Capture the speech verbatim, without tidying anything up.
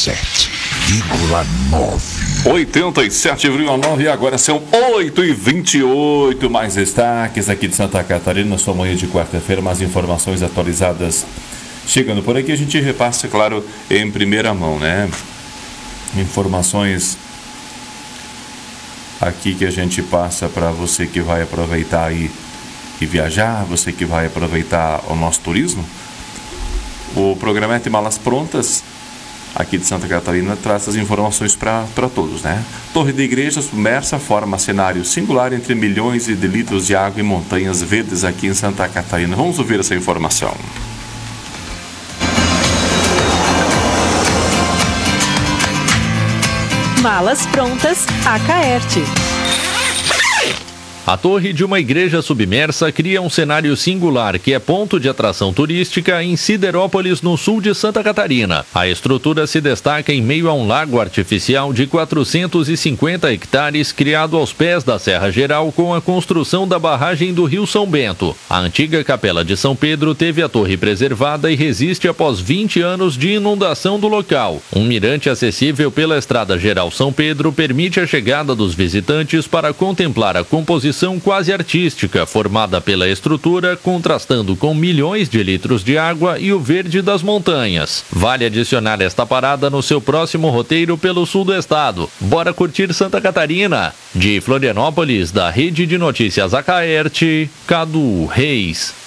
sete vírgula nove. oitenta e sete vírgula nove, agora são oito e vinte e oito. Mais destaques aqui de Santa Catarina, sua manhã de quarta-feira, mais informações atualizadas chegando por aqui. A gente repassa, claro, em primeira mão, né? Informações aqui que a gente passa para você que vai aproveitar aí e viajar, você que vai aproveitar o nosso turismo. O Programete Malas Prontas aqui de Santa Catarina traz as informações para todos, né? Torre da Igreja submersa forma cenário singular entre milhões de litros de água e montanhas verdes aqui em Santa Catarina. Vamos ouvir essa informação. Malas Prontas, Acaerte. A torre de uma igreja submersa cria um cenário singular que é ponto de atração turística em Siderópolis, no sul de Santa Catarina. A estrutura se destaca em meio a um lago artificial de quatrocentos e cinquenta hectares criado aos pés da Serra Geral com a construção da barragem do Rio São Bento. A antiga Capela de São Pedro teve a torre preservada e resiste após vinte anos de inundação do local. Um mirante acessível pela Estrada Geral São Pedro permite a chegada dos visitantes para contemplar a composição quase artística formada pela estrutura, contrastando com milhões de litros de água e o verde das montanhas. Vale adicionar esta parada no seu próximo roteiro pelo sul do estado. Bora curtir Santa Catarina! De Florianópolis, da Rede de Notícias Acaerte, Cadu Reis.